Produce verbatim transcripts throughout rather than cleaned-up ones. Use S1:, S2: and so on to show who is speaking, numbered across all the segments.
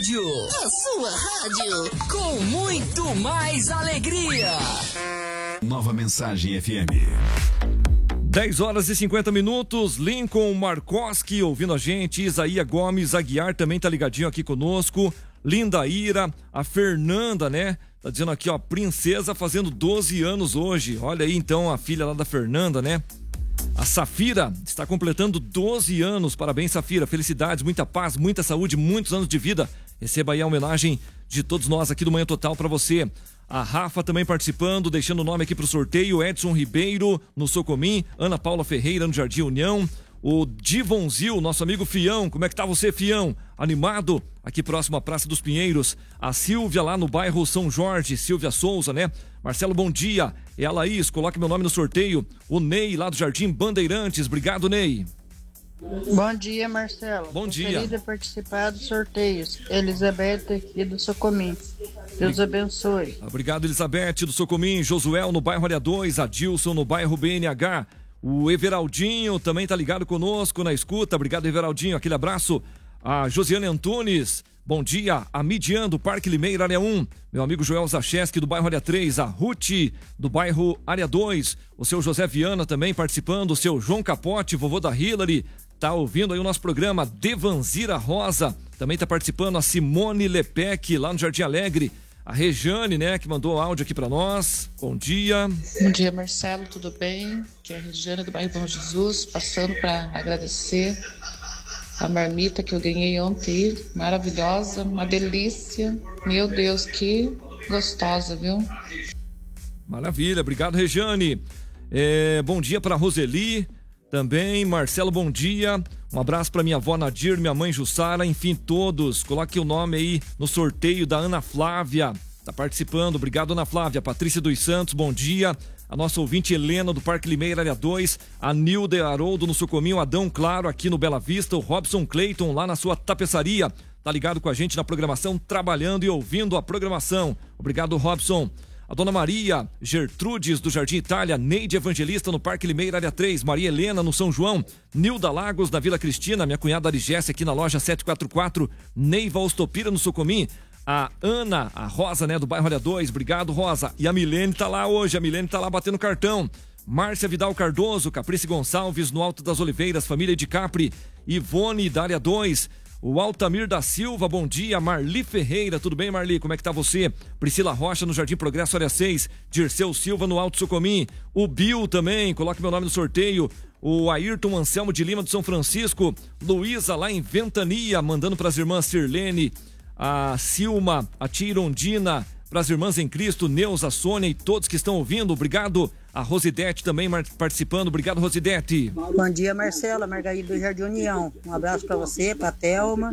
S1: rádio.
S2: A sua rádio.
S1: Com muito mais alegria.
S3: Nova Mensagem F M.
S4: dez horas e cinquenta minutos, Lincoln Markoski ouvindo a gente, Isaías Gomes Aguiar também tá ligadinho aqui conosco, Linda Ira, a Fernanda, né? Tá dizendo aqui, ó, princesa fazendo doze anos hoje. Olha aí então a filha lá da Fernanda, né? A Safira está completando doze anos. Parabéns, Safira. Felicidades, muita paz, muita saúde, muitos anos de vida. Receba aí a homenagem de todos nós aqui do Manhã Total para você. A Rafa também participando, deixando o nome aqui pro sorteio. Edson Ribeiro no Socomim, Ana Paula Ferreira no Jardim União. O Divonzil, nosso amigo Fião. Como é que tá você, Fião? Animado? Aqui próximo à Praça dos Pinheiros. A Silvia lá no bairro São Jorge, Silvia Souza, né? Marcelo, bom dia. É a Laís, coloque meu nome no sorteio. O Ney lá do Jardim Bandeirantes. Obrigado, Ney.
S5: Bom dia, Marcelo.
S4: Bom dia.
S5: Feliz de participar dos sorteios. Elizabeth aqui do Socomim. Deus abençoe.
S4: Obrigado, Elizabeth do Socomim. Josuel no bairro Área dois. Adilson no bairro B N H. O Everaldinho também tá ligado conosco na escuta. Obrigado, Everaldinho. Aquele abraço. A Josiane Antunes. Bom dia. A Midian do Parque Limeira, área um. Meu amigo Joel Zacheski do bairro área três. A Ruth do bairro área dois. O seu José Viana também participando. O seu João Capote, vovô da Hillary. Tá ouvindo aí o nosso programa. Devanzira Rosa. Também tá participando a Simone Lepec lá no Jardim Alegre. A Regiane, né, que mandou áudio aqui pra nós. Bom dia.
S6: Bom dia, Marcelo, tudo bem? Aqui é a Regiane do bairro Bom Jesus, passando para agradecer a marmita que eu ganhei ontem, maravilhosa, uma delícia. Meu Deus, que gostosa, viu?
S4: Maravilha, obrigado, Regiane. É, bom dia para Roseli também. Marcelo, bom dia. Um abraço para minha avó Nadir, minha mãe Jussara, enfim, todos. Coloque o nome aí no sorteio da Ana Flávia. Tá participando, obrigado, Ana Flávia. Patrícia dos Santos, bom dia. A nossa ouvinte Helena do Parque Limeira, área dois. A Nilda Haroldo no Socominho, Adão Claro aqui no Bela Vista. O Robson Clayton lá na sua tapeçaria. Tá ligado com a gente na programação, trabalhando e ouvindo a programação. Obrigado, Robson. A Dona Maria Gertrudes do Jardim Itália, Neide Evangelista no Parque Limeira, área três, Maria Helena no São João, Nilda Lagos na Vila Cristina, minha cunhada Arigésia aqui na loja setecentos e quarenta e quatro, Neiva Ostopira no Socomim, a Ana, a Rosa, né, do bairro área dois, obrigado, Rosa. E a Milene tá lá hoje, a Milene tá lá batendo cartão. Márcia Vidal Cardoso, Caprice Gonçalves no Alto das Oliveiras, família de Capri, Ivone da área dois, o Altamir da Silva, bom dia. Marli Ferreira, tudo bem, Marli? Como é que tá você? Priscila Rocha no Jardim Progresso, área seis. Dirceu Silva no Alto Socomim. O Bill também, coloque meu nome no sorteio. O Ayrton Anselmo de Lima do São Francisco. Luísa lá em Ventania, mandando para as irmãs Sirlene, a Silma, a tia Irondina, para as irmãs em Cristo, Neuza, Sônia e todos que estão ouvindo. Obrigado. A Rosidete também participando. Obrigado, Rosidete.
S7: Bom dia, Marcela, Margarida do Jardim União. Um abraço para você, para a Thelma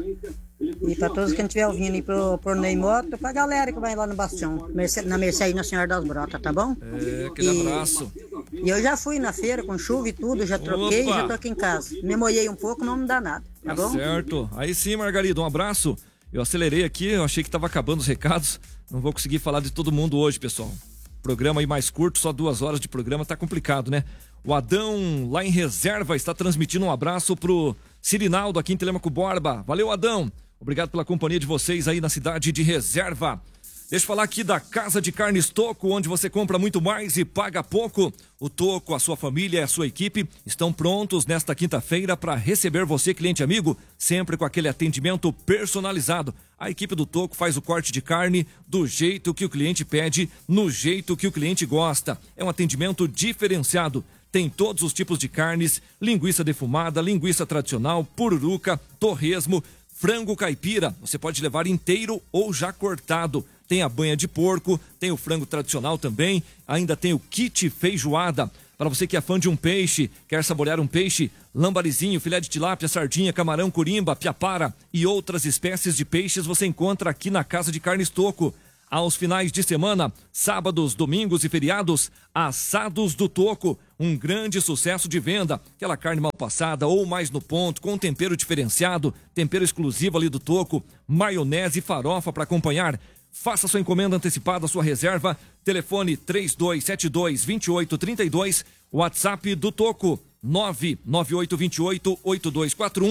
S7: e para todos que estiver ouvindo. E pro, pro Ney Moto, para a galera que vai lá no Bastião, na Mercedes na Senhora das Brotas, tá bom?
S4: É, aquele e, abraço.
S7: E eu já fui na feira com chuva e tudo, já troquei. Opa. E já tô aqui em casa. Me molhei um pouco, não me dá nada, tá, tá bom?
S4: Certo. Aí sim, Margarida, um abraço. Eu acelerei aqui, eu achei que estava acabando os recados. Não vou conseguir falar de todo mundo hoje, pessoal. Programa aí mais curto, só duas horas de programa, tá complicado, né? O Adão, lá em Reserva, está transmitindo um abraço pro Cirinaldo aqui em Telêmaco Borba. Valeu, Adão. Obrigado pela companhia de vocês aí na cidade de Reserva. Deixa eu falar aqui da Casa de Carnes Toco, onde você compra muito mais e paga pouco. O Toco, a sua família e a sua equipe estão prontos nesta quinta-feira para receber você, cliente amigo, sempre com aquele atendimento personalizado. A equipe do Toco faz o corte de carne do jeito que o cliente pede, no jeito que o cliente gosta. É um atendimento diferenciado. Tem todos os tipos de carnes, linguiça defumada, linguiça tradicional, pururuca, torresmo, frango caipira. Você pode levar inteiro ou já cortado. Tem a banha de porco, tem o frango tradicional também, ainda tem o kit feijoada. Para você que é fã de um peixe, quer saborear um peixe, lambarizinho, filé de tilápia, sardinha, camarão, corimba, piapara e outras espécies de peixes você encontra aqui na Casa de Carnes Toco. Aos finais de semana, sábados, domingos e feriados, assados do Toco. Um grande sucesso de venda. Aquela carne mal passada ou mais no ponto, com tempero diferenciado, tempero exclusivo ali do Toco, maionese e farofa para acompanhar. Faça sua encomenda antecipada, sua reserva. Telefone três dois sete dois, dois oito três dois. WhatsApp do Toco nove nove oito dois oito, oito dois quatro um.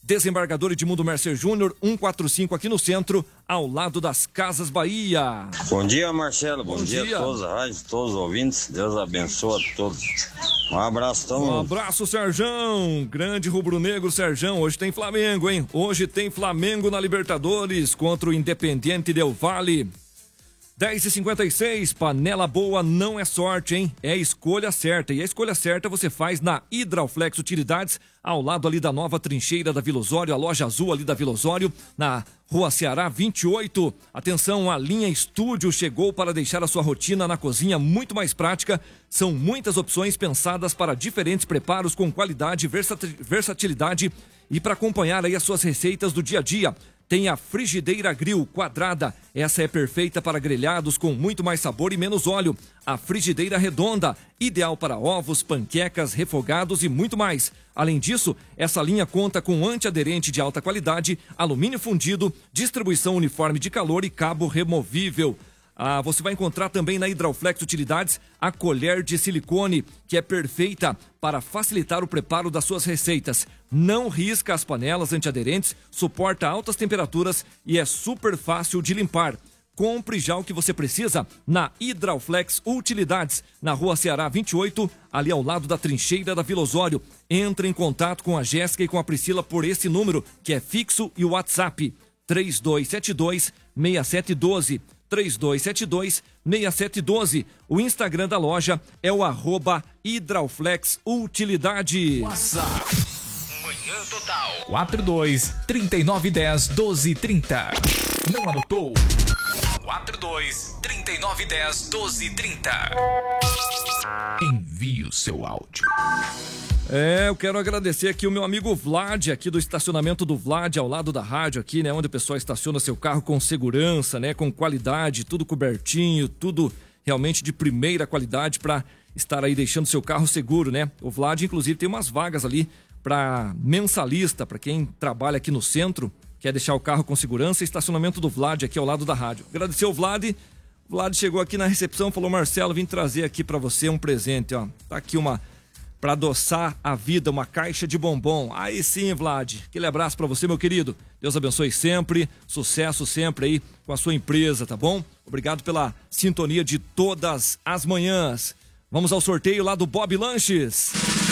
S4: Desembargador Edmundo Mercer Júnior, cento e quarenta e cinco aqui no centro, ao lado das Casas Bahia.
S8: Bom dia, Marcelo. Bom,
S4: Bom
S8: dia,
S4: dia
S8: a todos a rádio, todos os ouvintes. Deus abençoe a todos. Um abraço, tamo
S4: Um abraço, Serjão. Grande rubro-negro, Serjão. Hoje tem Flamengo, hein? Hoje tem Flamengo na Libertadores contra o Independiente Del Valle. dez e cinquenta e seis, panela boa não é sorte, hein? É escolha certa. E a escolha certa você faz na Hidrauflex Utilidades, ao lado ali da nova trincheira da Vila Osório, a loja azul ali da Vila Osório, na Rua Ceará vinte e oito. Atenção, a linha Estúdio chegou para deixar a sua rotina na cozinha muito mais prática. São muitas opções pensadas para diferentes preparos com qualidade, versatilidade e para acompanhar aí as suas receitas do dia a dia. Tem a frigideira grill quadrada, essa é perfeita para grelhados com muito mais sabor e menos óleo. A frigideira redonda, ideal para ovos, panquecas, refogados e muito mais. Além disso, essa linha conta com antiaderente de alta qualidade, alumínio fundido, distribuição uniforme de calor e cabo removível. Ah, você vai encontrar também na Hidrauflex Utilidades a colher de silicone, que é perfeita para facilitar o preparo das suas receitas. Não risca as panelas antiaderentes, suporta altas temperaturas e é super fácil de limpar. Compre já o que você precisa na Hidrauflex Utilidades, na Rua Ceará vinte e oito, ali ao lado da trincheira da Vila Osório. Entre em contato com a Jéssica e com a Priscila por esse número, que é fixo, e o WhatsApp três dois sete dois, seis sete um dois. três dois sete dois, seis sete um dois. O Instagram da loja é o arroba Hidrauflex Utilidades.
S1: WhatsApp. Manhã Total. quatro dois, trinta e nove, dez, doze, trinta. Não anotou? quatro dois, trinta e nove, dez, doze, trinta. Envie o seu áudio.
S4: É, eu quero agradecer aqui o meu amigo Vlad, aqui do estacionamento do Vlad, ao lado da rádio aqui, né? Onde o pessoal estaciona seu carro com segurança, né? Com qualidade, tudo cobertinho, tudo realmente de primeira qualidade para estar aí deixando seu carro seguro, né? O Vlad, inclusive, tem umas vagas ali para mensalista, para quem trabalha aqui no centro, quer deixar o carro com segurança, estacionamento do Vlad aqui ao lado da rádio. Agradecer ao Vlad. O Vlad chegou aqui na recepção, falou: Marcelo, vim trazer aqui para você um presente, ó. Tá aqui uma... para adoçar a vida, uma caixa de bombom. Aí sim, Vlad. Aquele abraço para você, meu querido. Deus abençoe sempre. Sucesso sempre aí com a sua empresa, tá bom? Obrigado pela sintonia de todas as manhãs. Vamos ao sorteio lá do Bob Lanches.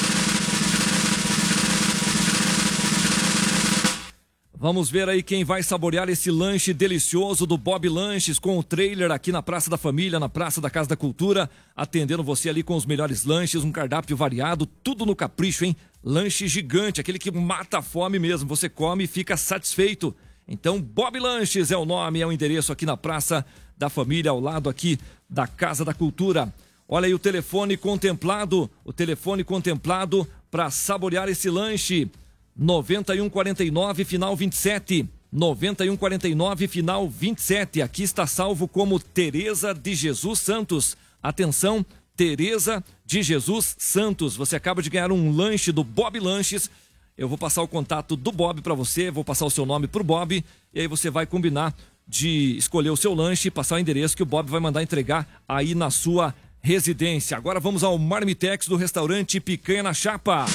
S4: Vamos ver aí quem vai saborear esse lanche delicioso do Bob Lanches, com o trailer aqui na Praça da Família, na Praça da Casa da Cultura, atendendo você ali com os melhores lanches, um cardápio variado, tudo no capricho, hein? Lanche gigante, aquele que mata a fome mesmo, você come e fica satisfeito. Então, Bob Lanches é o nome, é o endereço aqui na Praça da Família, ao lado aqui da Casa da Cultura. Olha aí o telefone contemplado, o telefone contemplado para saborear esse lanche. noventa e um quarenta e nove, final vinte e sete. noventa e um quarenta e nove, final vinte e sete. Aqui está salvo como Tereza de Jesus Santos. Atenção, Tereza de Jesus Santos. Você acaba de ganhar um lanche do Bob Lanches. Eu vou passar o contato do Bob para você, vou passar o seu nome pro Bob, e aí você vai combinar de escolher o seu lanche e passar o endereço que o Bob vai mandar entregar aí na sua residência. Agora vamos ao Marmitex do restaurante Picanha na Chapa.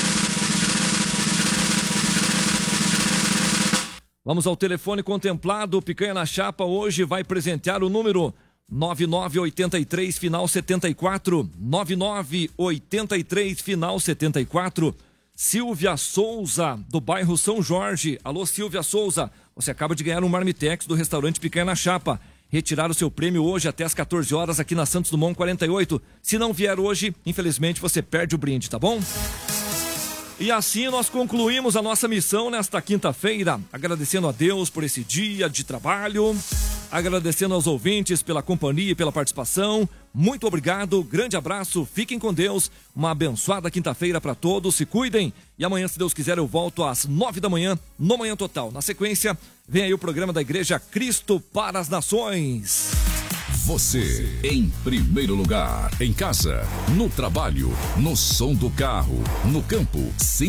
S4: Vamos ao telefone contemplado. O Picanha na Chapa hoje vai presentear o número nove nove oito três, final setenta e quatro. nove nove oito três, final setenta e quatro. Silvia Souza, do bairro São Jorge. Alô, Silvia Souza. Você acaba de ganhar um Marmitex do restaurante Picanha na Chapa. Retirar o seu prêmio hoje até as quatorze horas aqui na Santos Dumont quarenta e oito. Se não vier hoje, infelizmente você perde o brinde, tá bom? E assim nós concluímos a nossa missão nesta quinta-feira, agradecendo a Deus por esse dia de trabalho, agradecendo aos ouvintes pela companhia e pela participação. Muito obrigado, grande abraço, fiquem com Deus, uma abençoada quinta-feira para todos, se cuidem. E amanhã, se Deus quiser, eu volto às nove da manhã, no Manhã Total. Na sequência, vem aí o programa da Igreja Cristo para as Nações.
S3: Você, em primeiro lugar, em casa, no trabalho, no som do carro, no campo, sim.